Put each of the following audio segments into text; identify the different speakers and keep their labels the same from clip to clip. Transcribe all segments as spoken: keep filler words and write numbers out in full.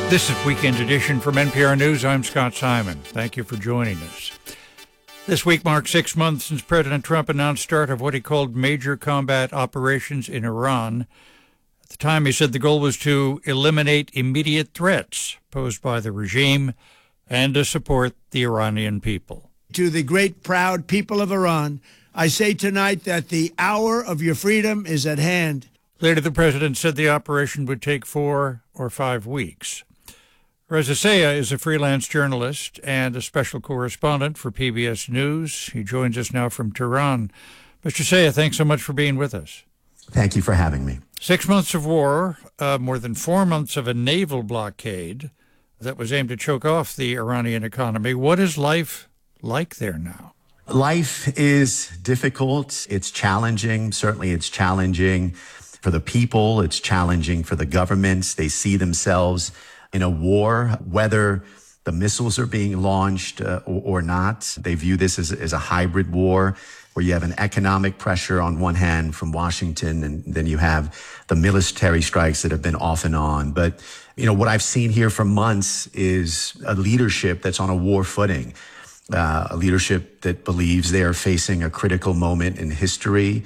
Speaker 1: This is Weekend Edition from N P R News. I'm Scott Simon. Thank you for joining us. This week marks six months since President Trump announced start of what he called major combat operations in Iran. At the time, he said the goal was to eliminate immediate threats posed by the regime and to support the Iranian people.
Speaker 2: To the great, proud people of Iran, I say tonight that the hour of your freedom is at hand.
Speaker 1: Later, the president said the operation would take four or five weeks. Reza Sayah is a freelance journalist and a special correspondent for P B S News. He joins us now from Tehran. Mister Sayah, thanks so much for being with us.
Speaker 3: Thank you for having me.
Speaker 1: Six months of war, uh, more than four months of a naval blockade that was aimed to choke off the Iranian economy. What is life like there now?
Speaker 3: Life is difficult. It's challenging. Certainly it's challenging for the people. It's challenging for the governments. They see themselves in a war, whether the missiles are being launched uh, or, or not. They view this as, as a hybrid war where you have an economic pressure on one hand from Washington, and then you have the military strikes that have been off and on. But, you know, what I've seen here for months is a leadership that's on a war footing, uh, a leadership that believes they are facing a critical moment in history,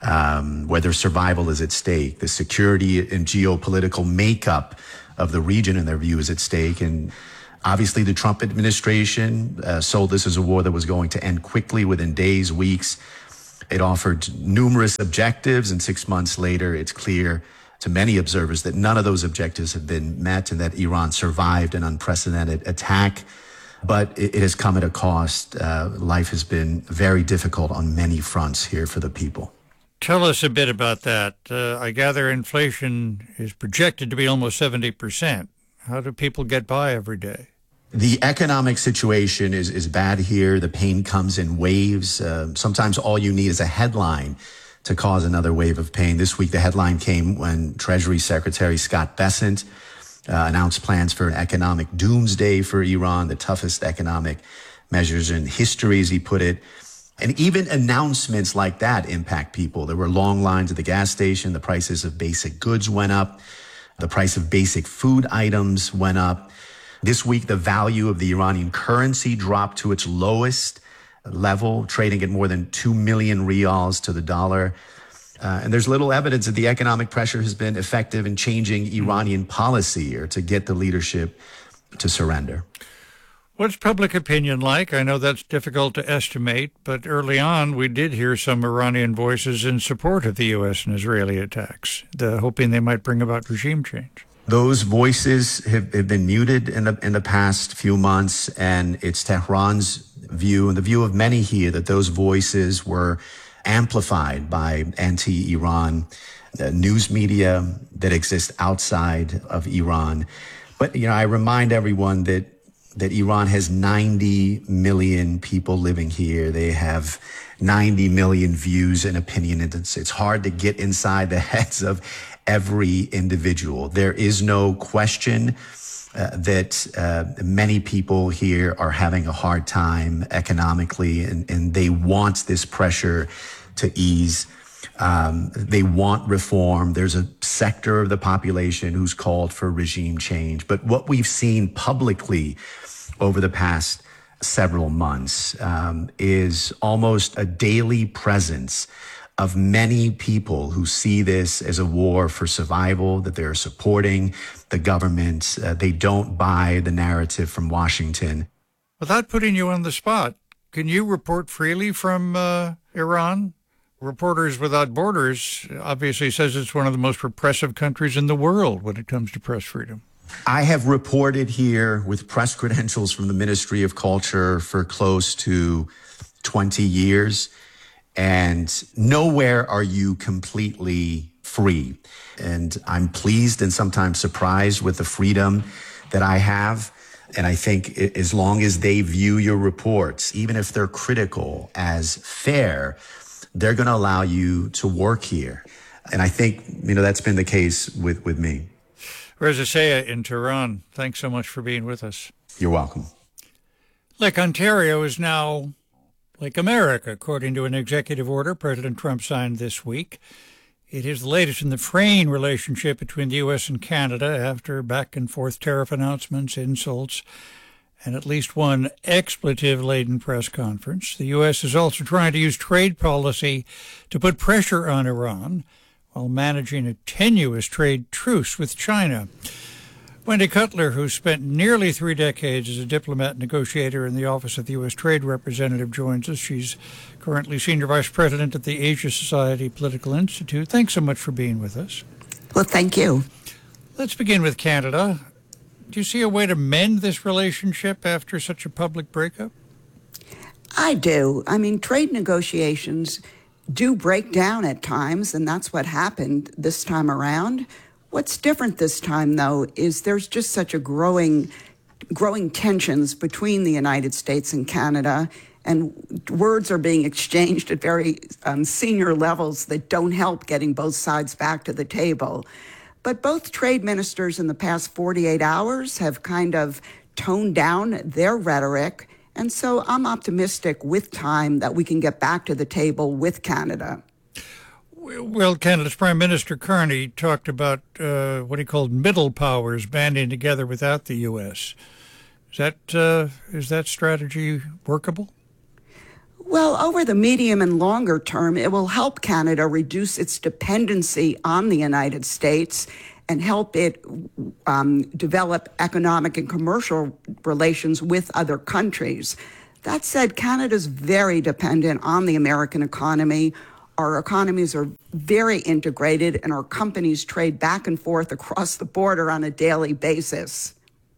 Speaker 3: um, where their survival is at stake. The security and geopolitical makeup of the region, in their view, is at stake. And obviously the Trump administration uh, sold this as a war that was going to end quickly within days, weeks. It offered numerous objectives, and six months later, it's clear to many observers that none of those objectives have been met and that Iran survived an unprecedented attack. But it, it has come at a cost. Uh, life has been very difficult on many fronts here for the people.
Speaker 1: Tell us a bit about that. Uh, I gather inflation is projected to be almost seventy percent. How do people get by every day?
Speaker 3: The economic situation is, is bad here. The pain comes in waves. Uh, sometimes all you need is a headline to cause another wave of pain. This week, the headline came when Treasury Secretary Scott Bessent uh, announced plans for an economic doomsday for Iran, the toughest economic measures in history, as he put it. And even announcements like that impact people. There were long lines at the gas station. The prices of basic goods went up. The price of basic food items went up. This week, the value of the Iranian currency dropped to its lowest level, trading at more than two million rials to the dollar. Uh, and there's little evidence that the economic pressure has been effective in changing Iranian policy or to get the leadership to surrender.
Speaker 1: What's public opinion like? I know that's difficult to estimate, but early on we did hear some Iranian voices in support of the U S and Israeli attacks, the, hoping they might bring about regime change.
Speaker 3: Those voices have, have been muted in the in the past few months, and it's Tehran's view and the view of many here that those voices were amplified by anti-Iran uh, news media that exists outside of Iran. But, you know, I remind everyone that that Iran has ninety million people living here. They have ninety million views and opinion. It's, it's hard to get inside the heads of every individual. There is no question uh, that uh, many people here are having a hard time economically, and, and they want this pressure to ease. Um, they want reform. There's a sector of the population who's called for regime change. But what we've seen publicly over the past several months um, is almost a daily presence of many people who see this as a war for survival, that they're supporting the government. Uh, they don't buy the narrative from Washington.
Speaker 1: Without putting you on the spot, can you report freely from uh, Iran? Reporters Without Borders obviously says it's one of the most repressive countries in the world when it comes to press freedom.
Speaker 3: I have reported here with press credentials from the Ministry of Culture for close to twenty years, and nowhere are you completely free. And I'm pleased and sometimes surprised with the freedom that I have. And I think as long as they view your reports, even if they're critical, as fair, they're going to allow you to work here. And I think, you know, that's been the case with, with me.
Speaker 1: Reza Sayah in Tehran, thanks so much for being with us.
Speaker 3: You're welcome.
Speaker 1: Lake Ontario is now Lake America, according to an executive order President Trump signed this week. It is the latest in the fraying relationship between the U S and Canada after back-and-forth tariff announcements, insults, and at least one expletive-laden press conference. The U S is also trying to use trade policy to put pressure on Iran while managing a tenuous trade truce with China. Wendy Cutler, who spent nearly three decades as a diplomat and negotiator in the Office of the U S Trade Representative, joins us. She's currently Senior Vice President at the Asia Society Political Institute. Thanks so much for being with us.
Speaker 4: Well, thank you.
Speaker 1: Let's begin with Canada. Do you see a way to mend this relationship after such a public breakup?
Speaker 4: I do. I mean, trade negotiations do break down at times, and that's what happened this time around. What's different this time, though, is there's just such a growing, growing tensions between the United States and Canada, and words are being exchanged at very um, senior levels that don't help getting both sides back to the table. But both trade ministers in the past forty-eight hours have kind of toned down their rhetoric, and so I'm optimistic with time that we can get back to the table with Canada.
Speaker 1: Well, Canada's Prime Minister Carney talked about uh, what he called middle powers banding together without the U S. Is that uh, is that strategy workable?
Speaker 4: Well, over the medium and longer term, it will help Canada reduce its dependency on the United States and help it um, develop economic and commercial relations with other countries. That said, Canada's very dependent on the American economy. Our economies are very integrated, and our companies trade back and forth across the border on a daily basis.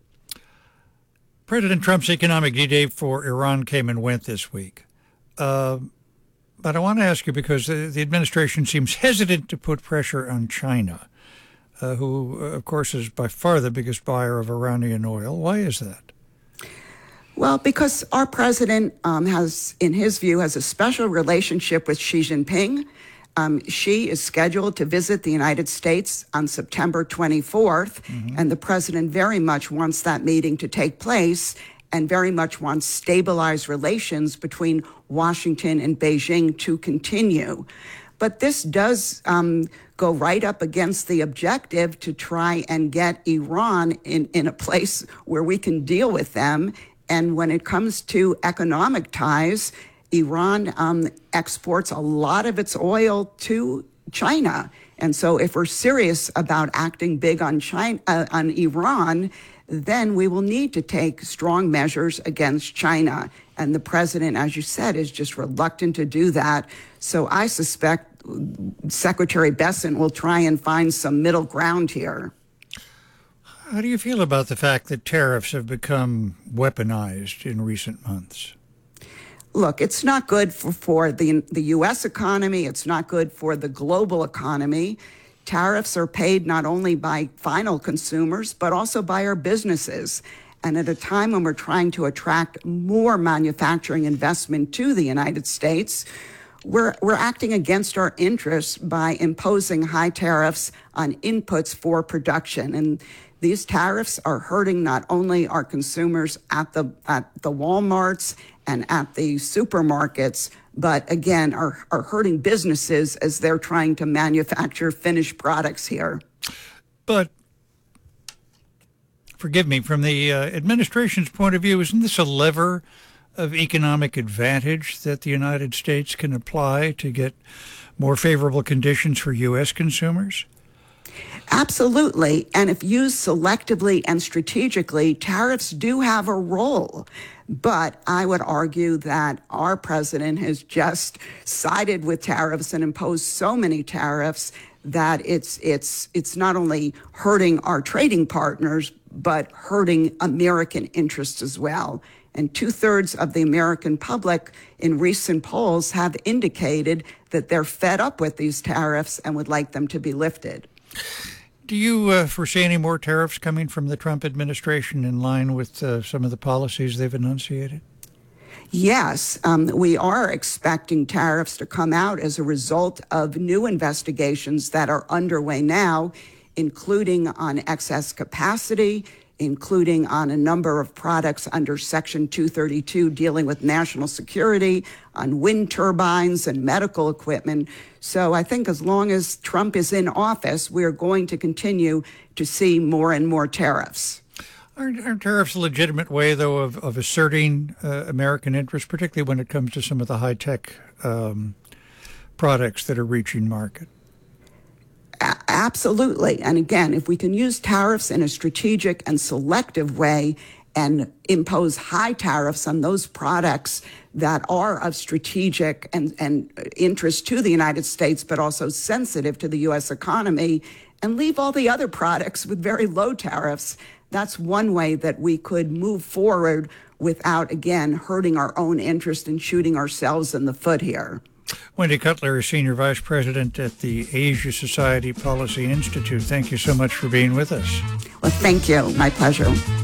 Speaker 1: President Trump's economic D-Day for Iran came and went this week. Uh, but I want to ask you, because the, the administration seems hesitant to put pressure on China, uh, who, uh, of course, is by far the biggest buyer of Iranian oil. Why is that?
Speaker 4: Well, because our president um, has, in his view, has a special relationship with Xi Jinping. Um, Xi is scheduled to visit the United States on September twenty-fourth, mm-hmm. and the president very much wants that meeting to take place and very much wants stabilized relations between Washington and Beijing to continue. But this does um, go right up against the objective to try and get Iran in, in a place where we can deal with them. And when it comes to economic ties, Iran um, exports a lot of its oil to China. And so if we're serious about acting big on China, uh, on Iran, then we will need to take strong measures against China. And the president, as you said, is just reluctant to do that. So I suspect Secretary Bessent will try and find some middle ground here.
Speaker 1: How do you feel about the fact that tariffs have become weaponized in recent months?
Speaker 4: Look, it's not good for, for the, the U S economy. It's not good for the global economy. Tariffs are paid not only by final consumers, but also by our businesses. And at a time when we're trying to attract more manufacturing investment to the United States, we're, we're acting against our interests by imposing high tariffs on inputs for production. And these tariffs are hurting not only our consumers at the at the Walmarts and at the supermarkets, but again, are, are hurting businesses as they're trying to manufacture finished products here.
Speaker 1: But, forgive me, from the uh, administration's point of view, isn't this a lever of economic advantage that the United States can apply to get more favorable conditions for U S consumers?
Speaker 4: Absolutely. And if used selectively and strategically, tariffs do have a role. But I would argue that our president has just sided with tariffs and imposed so many tariffs that it's it's it's not only hurting our trading partners, but hurting American interests as well. And two-thirds of the American public in recent polls have indicated that they're fed up with these tariffs and would like them to be lifted.
Speaker 1: Do you uh, foresee any more tariffs coming from the Trump administration in line with uh, some of the policies they've enunciated?
Speaker 4: Yes, um, we are expecting tariffs to come out as a result of new investigations that are underway now, including on excess capacity, including on a number of products under Section two thirty-two dealing with national security, on wind turbines and medical equipment. So I think as long as Trump is in office, we're going to continue to see more and more tariffs.
Speaker 1: Aren't, aren't tariffs a legitimate way, though, of, of asserting uh, American interests, particularly when it comes to some of the high-tech um, products that are reaching market?
Speaker 4: A- absolutely. And again, if we can use tariffs in a strategic and selective way and impose high tariffs on those products that are of strategic and, and interest to the United States, but also sensitive to the U S economy, and leave all the other products with very low tariffs, that's one way that we could move forward without, again, hurting our own interest and shooting ourselves in the foot here.
Speaker 1: Wendy Cutler is Senior Vice President at the Asia Society Policy Institute. Thank you so much for being with us.
Speaker 4: Well, thank you. My pleasure.